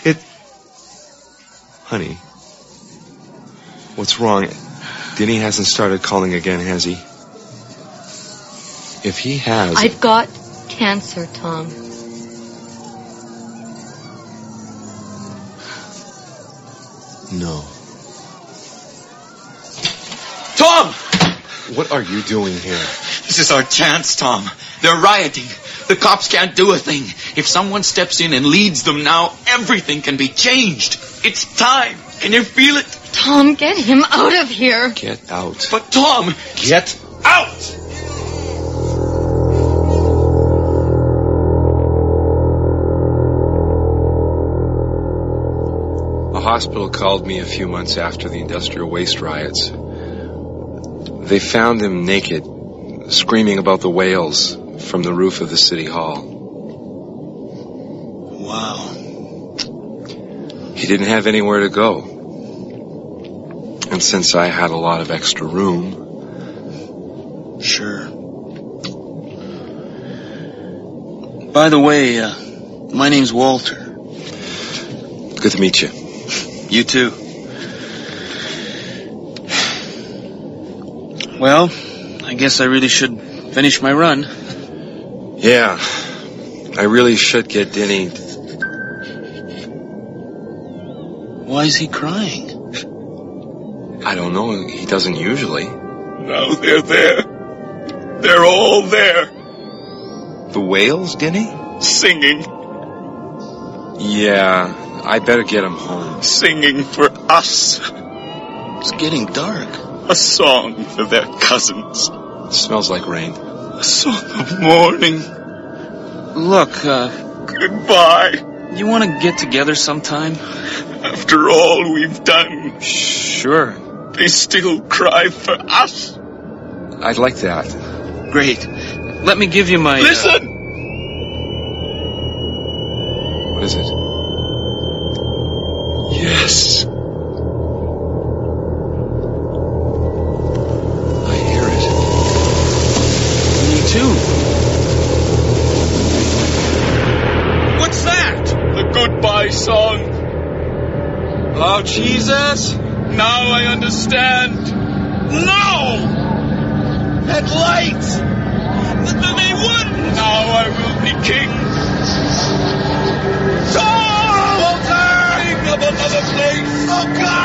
Honey, what's wrong? Denny hasn't started calling again, has he? If he has... I've got cancer, Tom. No. Tom! What are you doing here? This is our chance, Tom. They're rioting. The cops can't do a thing. If someone steps in and leads them now, everything can be changed. It's time. Can you feel it? Tom, get him out of here. Get out. But Tom... Get out! A hospital called me a few months after the industrial waste riots. They found him naked, screaming about the whales from the roof of the city hall. Wow. He didn't have anywhere to go. And since I had a lot of extra room... Sure. By the way, my name's Walter. Good to meet you. You too. Well, I guess I really should finish my run. Yeah, I really should get Denny. Why is he crying? I don't know, he doesn't usually. Now they're there. They're all there. The whales, Denny? Singing. Yeah, I better get him home. Singing for us. It's getting dark. A song for their cousins. It smells like rain. A song of mourning. Look, goodbye. You want to get together sometime? After all we've done. Sure. They still cry for us. I'd like that. Great. Let me give you my... Listen! What is it? Yes. I hear it. Me too. What's that? The goodbye song. Oh, Jesus! Now I understand. No! That light! They wouldn't! Now I will be king. King of another place! Oh, God!